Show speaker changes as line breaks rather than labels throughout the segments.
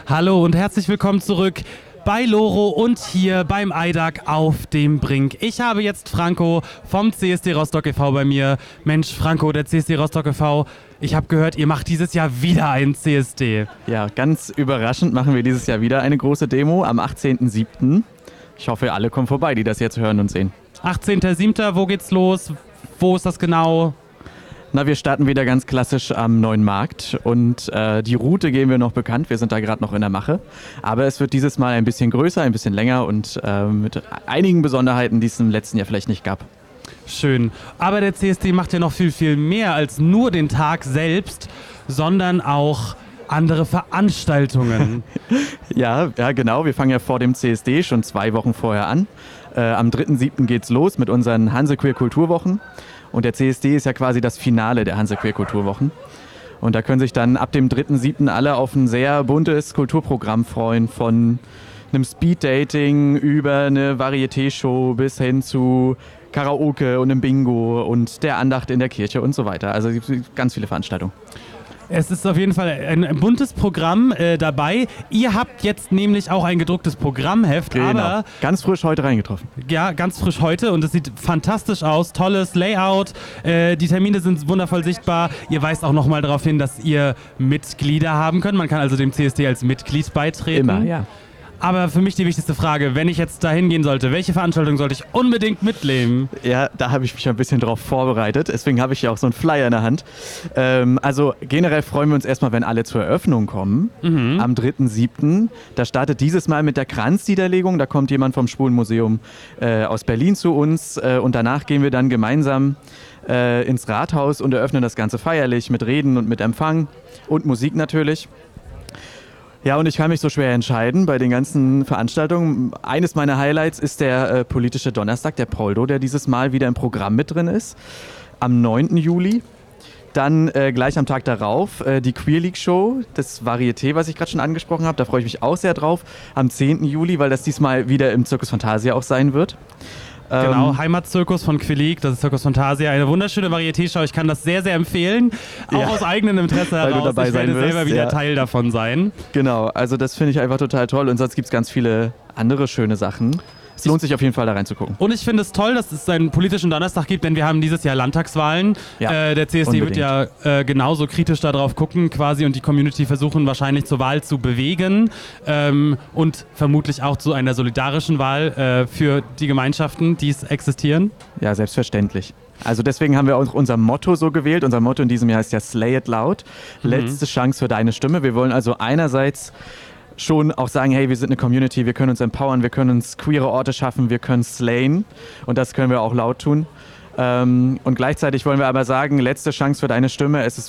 Hallo und herzlich willkommen zurück bei Loro und hier beim IDAG auf dem Brink. Ich habe jetzt Franco vom CSD Rostock e.V. bei mir. Mensch, Franco, der CSD Rostock e.V., ich habe gehört, ihr macht dieses Jahr wieder einen CSD.
Ja, ganz überraschend machen wir dieses Jahr wieder eine große Demo am 18.07. Ich hoffe, alle kommen vorbei, die das jetzt hören und sehen.
18.07., wo geht's los? Wo ist das genau?
Na, wir starten wieder ganz klassisch am Neuen Markt und die Route geben wir noch bekannt. Wir sind da gerade noch in der Mache. Aber es wird dieses Mal ein bisschen größer, ein bisschen länger und mit einigen Besonderheiten, die es im letzten Jahr vielleicht nicht gab.
Schön. Aber der CSD macht ja noch viel, viel mehr als nur den Tag selbst, sondern auch andere Veranstaltungen.
Ja, genau. Wir fangen ja vor dem CSD schon 2 Wochen vorher an. Am 3.7. geht's los mit unseren Hansequeer Kulturwochen. Und der CSD ist ja quasi das Finale der Hansequeer Kulturwochen. Und da können sich dann ab dem 3.7. alle auf ein sehr buntes Kulturprogramm freuen, von einem Speeddating über eine Varieté-Show bis hin zu Karaoke und einem Bingo und der Andacht in der Kirche und so weiter. Also ganz viele Veranstaltungen.
Es ist auf jeden Fall ein buntes Programm dabei. Ihr habt jetzt nämlich auch ein gedrucktes Programmheft,
Genau.
aber
Ganz frisch heute reingetroffen.
ja, ganz frisch heute und es sieht fantastisch aus. Tolles Layout, die Termine sind wundervoll sichtbar. Ihr weist auch nochmal darauf hin, dass ihr Mitglieder haben könnt. Man kann also dem CSD als Mitglied beitreten.
Immer, ja.
Aber für mich die wichtigste Frage, wenn ich jetzt da hingehen sollte, welche Veranstaltung sollte ich unbedingt mitnehmen?
Ja, da habe ich mich ein bisschen drauf vorbereitet. Deswegen habe ich ja auch so einen Flyer in der Hand. Also generell freuen wir uns erstmal, wenn alle zur Eröffnung kommen. Am 3.7. Da startet dieses Mal mit der Kranzniederlegung. Da kommt jemand vom Schwulenmuseum aus Berlin zu uns. Und danach gehen wir dann gemeinsam ins Rathaus und eröffnen das Ganze feierlich mit Reden und mit Empfang und Musik natürlich. Ja, und ich kann mich so schwer entscheiden bei den ganzen Veranstaltungen. Eines meiner Highlights ist der politische Donnerstag, der Poldo, der dieses Mal wieder im Programm mit drin ist. Am 9. Juli. Dann gleich am Tag darauf die Queer League Show, das Varieté, was ich gerade schon angesprochen habe. Da freue ich mich auch sehr drauf. Am 10. Juli, weil das diesmal wieder im Circus Fantasia auch sein wird.
Genau, Heimatzirkus von Queer League, das ist Circus Fantasia, eine wunderschöne Varieté-Show. Ich kann das sehr, sehr empfehlen, auch
Ja.
aus eigenem Interesse
Weil du
heraus.
dabei
Ich werde
sein wirst,
selber wieder
ja.
Teil davon sein.
Genau, also das finde ich einfach total toll. Und sonst gibt es ganz viele andere schöne Sachen. Es lohnt sich auf jeden Fall da reinzugucken.
Und ich finde es toll, dass es einen politischen Donnerstag gibt, denn wir haben dieses Jahr Landtagswahlen.
Ja,
der CSD
unbedingt.
wird ja genauso kritisch darauf gucken quasi und die Community versuchen wahrscheinlich zur Wahl zu bewegen und vermutlich auch zu einer solidarischen Wahl für die Gemeinschaften, die es existieren.
Ja, selbstverständlich. Also deswegen haben wir auch unser Motto so gewählt. Unser Motto in diesem Jahr ist ja Slay It Loud. Letzte Chance für deine Stimme. Wir wollen also einerseits schon auch sagen, hey, wir sind eine Community, wir können uns empowern, wir können uns queere Orte schaffen, wir können slayen und das können wir auch laut tun. Und gleichzeitig wollen wir aber sagen, letzte Chance für deine Stimme, es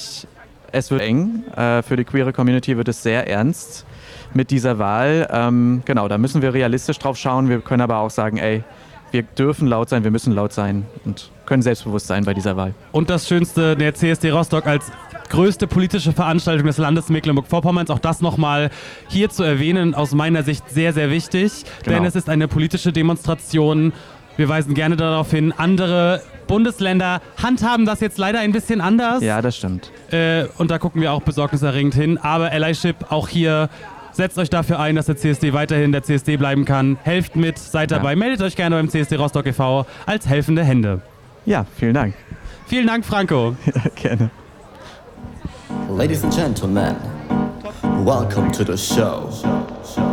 wird eng. Für die queere Community wird es sehr ernst mit dieser Wahl. Genau, da müssen wir realistisch drauf schauen. Wir können aber auch sagen, ey, wir dürfen laut sein, wir müssen laut sein und können selbstbewusst sein bei dieser Wahl.
Und das Schönste, der CSD Rostock als größte politische Veranstaltung des Landes Mecklenburg-Vorpommerns, auch das nochmal hier zu erwähnen, aus meiner Sicht sehr, sehr wichtig,
Genau.
denn es ist eine politische Demonstration. Wir weisen gerne darauf hin, andere Bundesländer handhaben das jetzt leider ein bisschen anders.
Ja, das stimmt.
Und da gucken wir auch besorgniserregend hin. Aber Allyship, auch hier, setzt euch dafür ein, dass der CSD weiterhin der CSD bleiben kann. Helft mit, seid dabei, meldet euch gerne beim CSD Rostock e.V. als helfende Hände.
Ja, vielen Dank.
Vielen Dank, Franco.
Gerne.
Ladies and gentlemen, welcome to the show.